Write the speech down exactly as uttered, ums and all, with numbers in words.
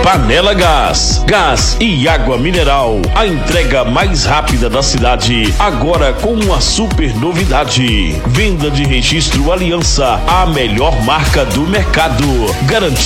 Panela Gás, gás e água mineral, a entrega mais rápida da cidade, agora com uma super novidade. Venda de registro Aliança, a melhor marca do mercado. Garantia